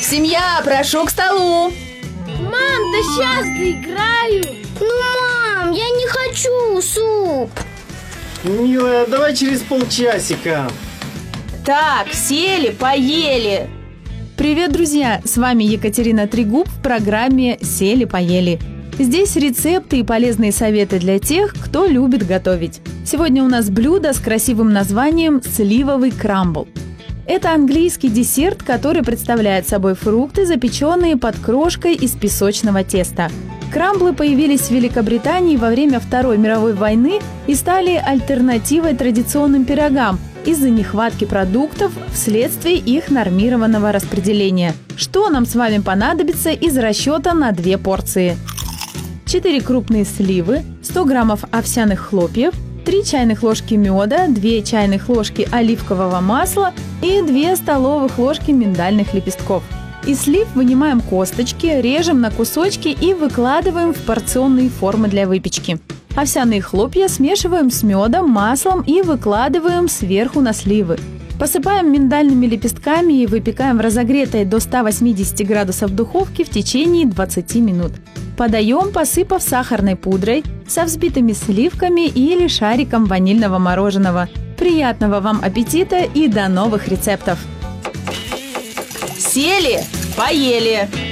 Семья, прошу к столу. Мам, да сейчас доиграю. Мам, я не хочу суп. Милая, давай через полчасика. Так, сели, поели. Привет, друзья! С вами Екатерина Трегуб в программе «Сели-поели». Здесь рецепты и полезные советы для тех, кто любит готовить. Сегодня у нас блюдо с красивым названием «сливовый крамбл». Это английский десерт, который представляет собой фрукты, запеченные под крошкой из песочного теста. Крамблы появились в Великобритании во время Второй мировой войны и стали альтернативой традиционным пирогам из-за нехватки продуктов вследствие их нормированного распределения. Что нам с вами понадобится из расчета на 2 порции? 4 крупные сливы, 100 граммов овсяных хлопьев, 3 чайных ложки меда, 2 чайных ложки оливкового масла и 2 столовых ложки миндальных лепестков. Из слив вынимаем косточки, режем на кусочки и выкладываем в порционные формы для выпечки. Овсяные хлопья смешиваем с медом, маслом и выкладываем сверху на сливы. Посыпаем миндальными лепестками и выпекаем в разогретой до 180 градусов духовке в течение 20 минут. Подаем, посыпав сахарной пудрой, со взбитыми сливками или шариком ванильного мороженого. Приятного вам аппетита и до новых рецептов! Сели, поели.